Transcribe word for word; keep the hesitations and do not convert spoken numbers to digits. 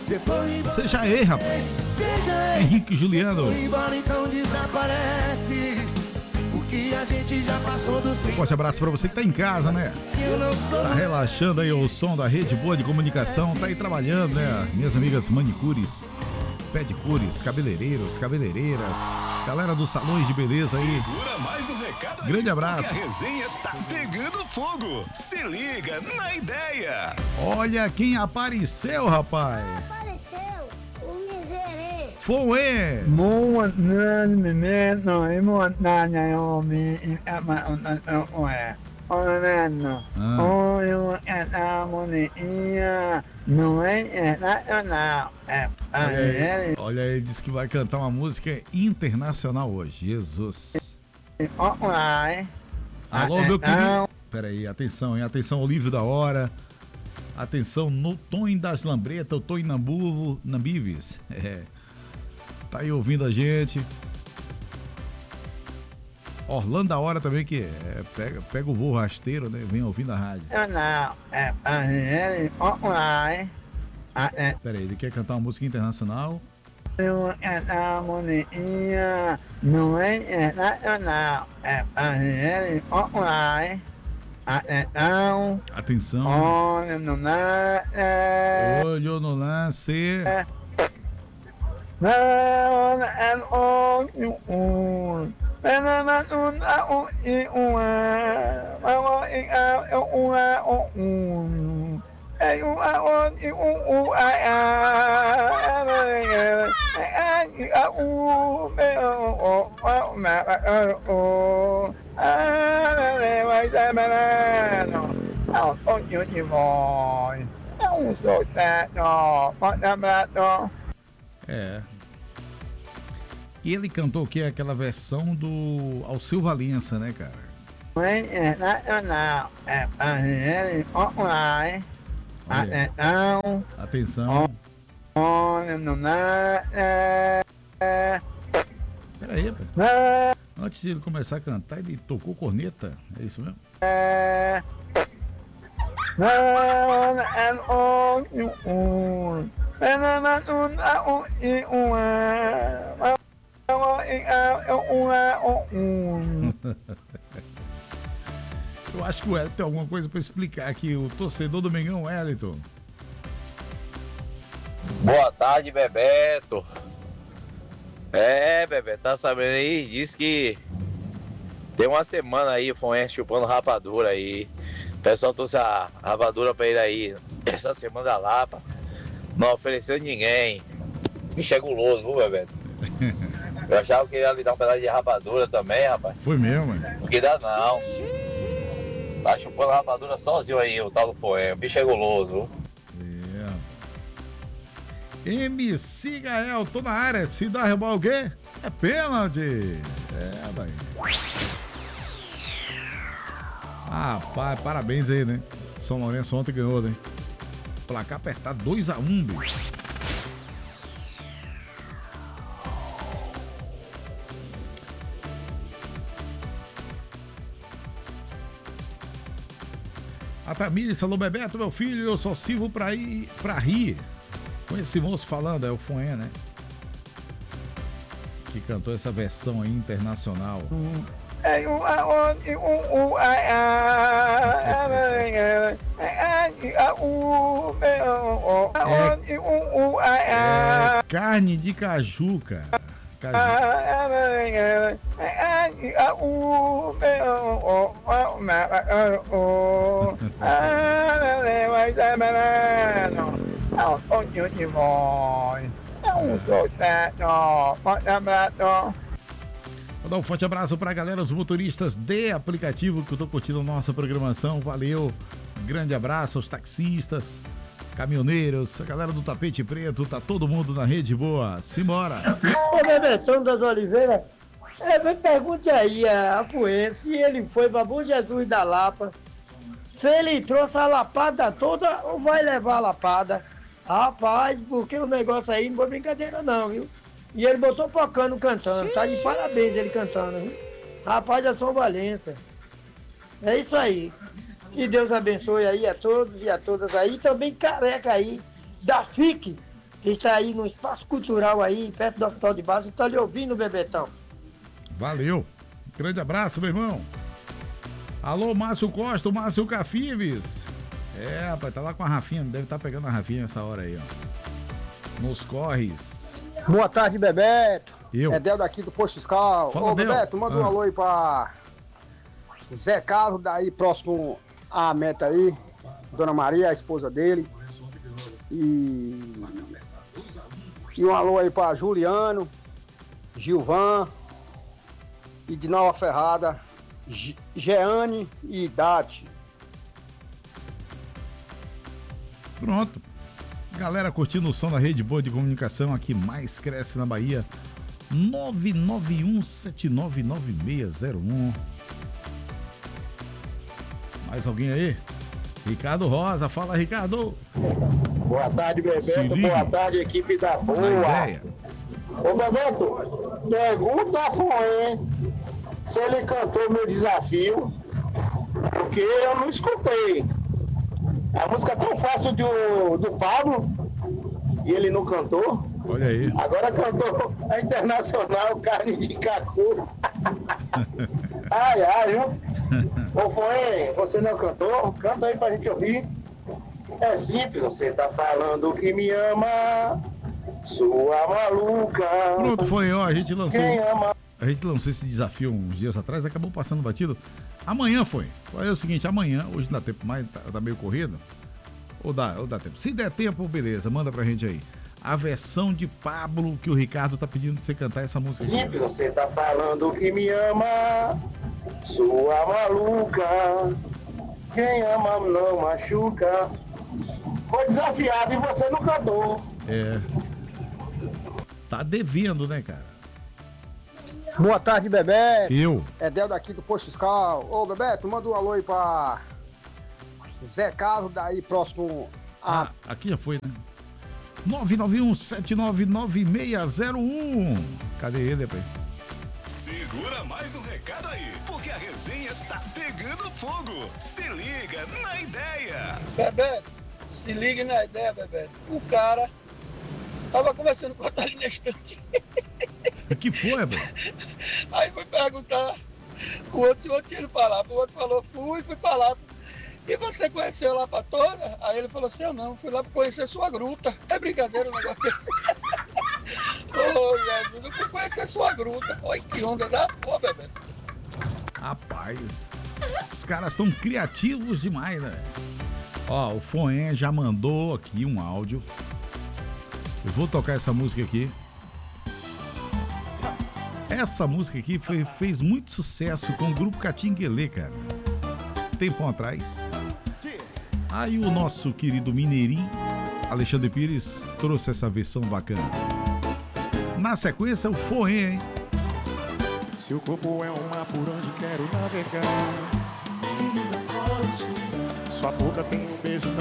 Seja aí, rapaz. Seja Henrique Juliano. embora, então desaparece. Porque a gente já passou dos Um forte abraço pra você que tá em casa, né? Eu não sou. Tá relaxando aí o som da Rede Boa de Comunicação. Tá aí trabalhando, né? Minhas amigas manicures, pedicures, cabeleireiros, cabeleireiras, galera dos salões de beleza aí. Segura mais um recado. Grande aí, abraço. porque a resenha tá pegando fogo. Se liga na ideia. Olha quem apareceu, rapaz. Apareceu o miserê. Foi. Não é nacional. Olha aí, olha aí, disse que vai cantar uma música internacional hoje. Jesus. Alô, meu querido. Pera aí, atenção, hein? Atenção, Olívio da Hora. Atenção, no Tom das Lambretas, o Tom Nambuvo, Nambives. É. Tá aí ouvindo a gente. Orlando da Hora também, que é, pega, pega o voo rasteiro, né? Vem ouvindo a rádio. Pera aí, ele quer cantar uma música internacional? Não é nacional. Atenção. Atenção. Olha no lance. Olho no lance. É. E ele cantou o que? Aquela versão do Alceu Valença, né, cara? Olha. Atenção. Olha no Pera aí, rapaz. Antes de ele começar a cantar, ele tocou corneta. É isso mesmo? Eu acho que o Wellington tem alguma coisa pra explicar aqui. O torcedor do Mengão, Wellington. Boa tarde, Bebeto. É, Bebeto, tá sabendo aí? Diz que tem uma semana aí o Foense chupando rapadura aí. O pessoal trouxe a rapadura pra ele aí. Essa semana da Lapa. Não ofereceu ninguém. Bicho é guloso, viu, Bebeto? Eu achava que ele ia lhe dar um pedaço de rapadura também, rapaz. Foi mesmo, mano. Não que dá não. Tá chupando rapadura sozinho aí, o tal do Foense. O bicho é guloso, viu? M C Gael, tô na área. Se dá rebol o quê? É pênalti. É, vai. Ah, pai, parabéns aí, né? São Lourenço ontem ganhou, né? Placar apertado dois a um, bicho. A família falou: Bebeto, meu filho, eu só sirvo pra ir pra rir. Com esse moço falando, é o Foen, né? Que cantou essa versão aí internacional. É, é carne de caju, cara. Caju. Vou dar um forte abraço pra galera, os motoristas de aplicativo que eu tô curtindo a nossa programação. Valeu, grande abraço aos taxistas, caminhoneiros, a galera do Tapete Preto, tá todo mundo na Rede Boa. Simbora! Ô, Bebetão das Oliveiras, é, me pergunte aí a, a Fuense se ele foi pra Bom Jesus da Lapa, se ele trouxe a lapada toda ou vai levar a lapada. Rapaz, porque o negócio aí não foi brincadeira não, viu? E ele botou Pocano cantando, tá de parabéns ele cantando, viu? Rapaz, é São Valença. É isso aí. Que Deus abençoe aí a todos e a todas aí. Também Careca aí, da F I C. que está aí no Espaço Cultural aí, perto do Hospital de Base, está lhe ouvindo, Bebetão. Valeu. Grande abraço, meu irmão. Alô, Márcio Costa, o Márcio Cafives. É, rapaz, tá lá com a Rafinha, deve estar pegando a Rafinha nessa hora aí, ó. Nos corres. Boa tarde, Bebeto. Eu. É Del daqui do Posto Fiscal. Fala, Ô, Del. Bebeto, manda Ah. um alô aí pra Zé Carlos, daí próximo à meta aí. Dona Maria, a esposa dele. E, e um alô aí pra Juliano, Gilvan e de Nova Ferrada, Ge- Jeane e Dati. Pronto. Galera curtindo o som da Rede Boa de Comunicação, aqui mais cresce na Bahia. nove nove um sete nove nove seis zero um. Mais alguém aí? Ricardo Rosa, fala, Ricardo. Boa tarde, Se Bebeto. ligue. Boa tarde, equipe da Na Boa. ideia. Ô, Bebeto, pergunta a Foé se ele cantou meu desafio, porque eu não escutei. A música é tão fácil do, do Pablo e ele não cantou. Olha aí. Agora cantou a Internacional Carne de Cacu. Ai, ai, viu? Ô, Foé, você não cantou? Canta aí pra gente ouvir. É simples, você tá falando que me ama, sua maluca. Pronto, foi, ó, a gente lançou. Quem ama? A gente lançou esse desafio uns dias atrás, acabou passando batido. Amanhã foi. É o seguinte, amanhã, hoje não dá tempo mais, tá, tá meio corrido. Ou dá, ou dá tempo. Se der tempo, beleza, manda pra gente aí. A versão de Pablo que o Ricardo tá pedindo pra você cantar essa música. aqui, Simples, você tá falando que me ama, sua maluca. Quem ama não machuca. Foi desafiado e você não cantou. É. Tá devendo, né, cara? Boa tarde, Bebeto. Eu. É Del daqui do Posto Fiscal. Ô, Bebeto, manda um alô aí pra Zé Carlos, daí próximo a... Ah, aqui já foi, né? nove nove um sete nove nove seis zero um. Cadê ele, rapaz? Segura mais um recado aí, porque a resenha tá pegando fogo. Se liga na ideia. Bebeto, se ligue na ideia, Bebeto. O cara tava conversando com a ali na estante. O que foi, rapaz? Aí foi perguntar o outro se o outro tinha ido pra lá. O outro falou, fui, fui pra lá. E você conheceu lá pra toda? Aí ele falou assim, eu não, fui lá pra conhecer sua gruta. É brincadeira o negócio desse. Ô, Jesus, eu fui conhecer sua gruta. Olha que onda da tua, Bebeto. Rapaz, os caras estão criativos demais, né? Ó, o Foen já mandou aqui um áudio. Eu vou tocar essa música aqui. Essa música aqui foi, fez muito sucesso com o grupo Catinguelê, cara. Tempo atrás. Aí o nosso querido mineirinho, Alexandre Pires, trouxe essa versão bacana. Na sequência, o Foen, hein? Seu corpo é um mar por onde quero navegar. Sua boca tem um beijo